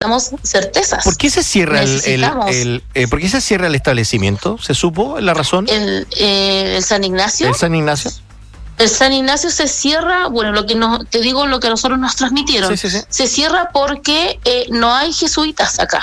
necesitamos certezas. ¿Por qué se cierra ¿por qué se cierra el establecimiento? ¿Se supo la razón? El San Ignacio. ¿El San Ignacio? El San Ignacio se cierra, bueno, lo que a nosotros nos transmitieron. Sí. Se cierra porque no hay jesuitas acá.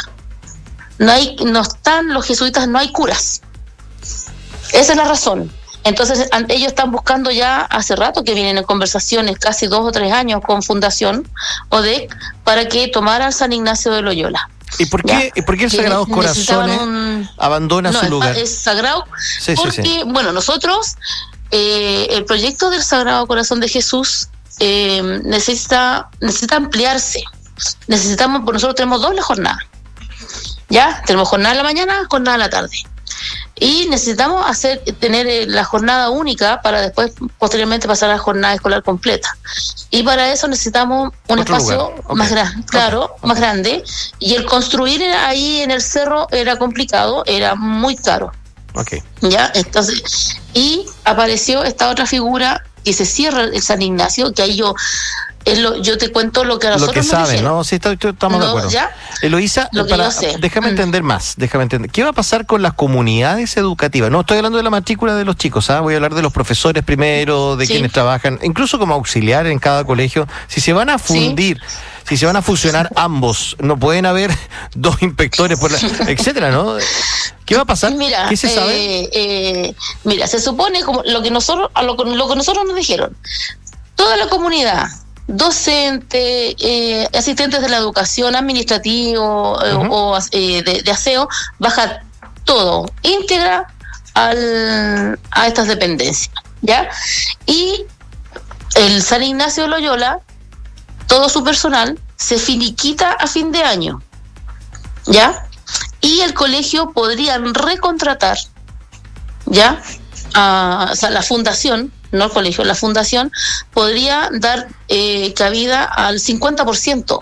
No están los jesuitas, no hay curas. Esa es la razón. Entonces, ellos están buscando ya hace rato que vienen en conversaciones, casi 2 o 3 años, con Fundación ODEC, para que tomaran San Ignacio de Loyola. ¿Y por qué el Sagrados Corazones abandona su lugar? Es sagrado porque, sí. Bueno, nosotros, el proyecto del Sagrado Corazón de Jesús necesita ampliarse. Nosotros tenemos doble jornada. Ya, tenemos jornada en la mañana, jornada en la tarde. Y necesitamos tener la jornada única para después, posteriormente, pasar a la jornada escolar completa. Y para eso necesitamos un espacio más grande, más grande. Y el construir ahí en el cerro era complicado, era muy caro. Ya, entonces, y apareció esta otra figura que se cierra el San Ignacio, que ahí yo te cuento lo que a nosotros nos dijeron. Lo que saben, ¿no? Sí, estamos de acuerdo. ¿Ya? Eloísa, déjame entender más. ¿Qué va a pasar con las comunidades educativas? No estoy hablando de la matrícula de los chicos, voy a hablar de los profesores primero, de quienes trabajan, incluso como auxiliar en cada colegio. Si se van a fundir, si se van a fusionar ambos, no pueden haber 2 inspectores, etcétera, ¿no? ¿Qué va a pasar? Mira, ¿qué se sabe? Se supone como lo que nosotros nos dijeron. Toda la comunidad, docente, asistentes de la educación, administrativo o de aseo, baja todo, íntegra a estas dependencias, ¿ya? Y el San Ignacio de Loyola, todo su personal, se finiquita a fin de año, ¿ya? Y el colegio podría recontratar, ¿ya? La fundación, no el colegio, la fundación podría dar cabida al 50%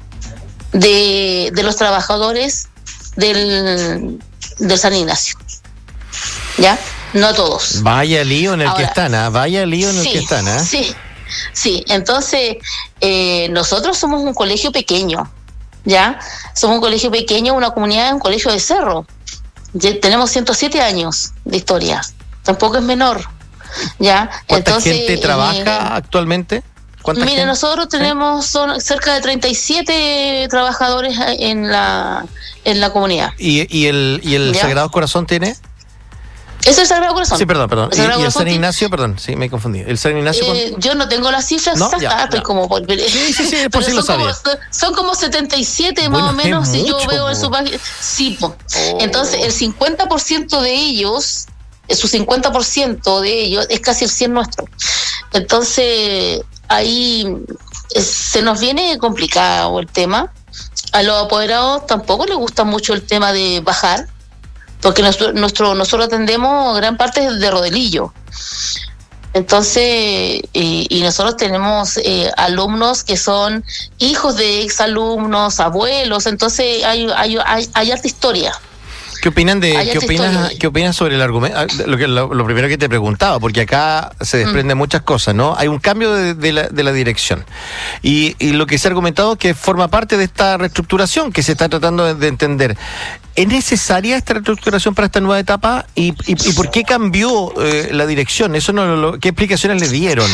de los trabajadores del San Ignacio, ¿ya? No todos. Vaya lío en el que están, que están, Sí, entonces nosotros somos un colegio pequeño, ¿ya? Somos un colegio pequeño, una comunidad, un colegio de cerro. Tenemos 107 años de historia, tampoco es menor. ¿Ya? ¿Cuánta gente trabaja actualmente? Mira, nosotros tenemos cerca de 37 trabajadores en la comunidad. ¿Y el Sagrado Corazón tiene? Es el Sagrado Corazón. Sí, perdón. ¿Y el San Ignacio? Perdón, sí, me confundí. ¿El San Ignacio? Yo no tengo las cifras exactas, estoy como por... Sí, por si lo sabía. Son como 77 más o menos, si yo veo en su página. Sí, Entonces, el 50% de ellos... Su 50% de ellos es casi el 100 nuestro. Entonces, ahí se nos viene complicado el tema. A los apoderados tampoco les gusta mucho el tema de bajar, porque nosotros atendemos gran parte de Rodelillo. Entonces, y nosotros tenemos alumnos que son hijos de exalumnos, abuelos, entonces hay harta historia. ¿Qué opinas sobre el argumento? Lo primero que te preguntaba, porque acá se desprenden muchas cosas, ¿no? Hay un cambio de la dirección. Y lo que se ha argumentado que forma parte de esta reestructuración que se está tratando de entender. ¿Es necesaria esta reestructuración para esta nueva etapa? ¿Y por qué cambió la dirección? ¿Qué explicaciones le dieron?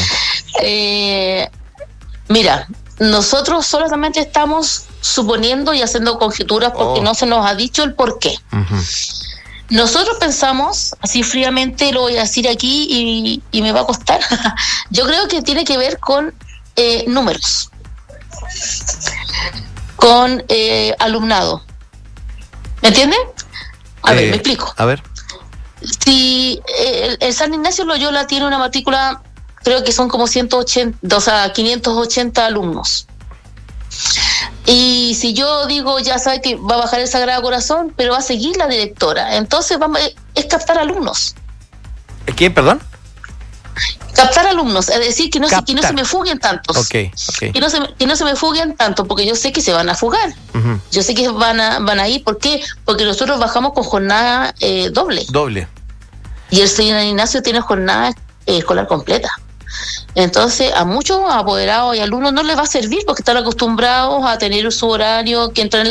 Mira, nosotros solamente estamos suponiendo y haciendo conjeturas porque no se nos ha dicho el por qué. Nosotros pensamos, así fríamente lo voy a decir aquí y me va a costar, yo creo que tiene que ver con números, con alumnado. ¿Me entienden? A ver, me explico. A ver. Si el San Ignacio Loyola tiene una matrícula, creo que son como 580 alumnos. Y si yo digo, ya sabe que va a bajar el Sagrado Corazón, pero va a seguir la directora, entonces es captar alumnos. ¿Qué, perdón? Captar alumnos, es decir, que no se me fuguen tantos. Okay. Que no se me fuguen tanto, porque yo sé que se van a fugar. Yo sé que van a ir. ¿Por qué? Porque nosotros bajamos con jornada doble. Y el San Ignacio tiene jornada escolar completa. Entonces, a muchos apoderados y alumnos no les va a servir porque están acostumbrados a tener su horario, que entran en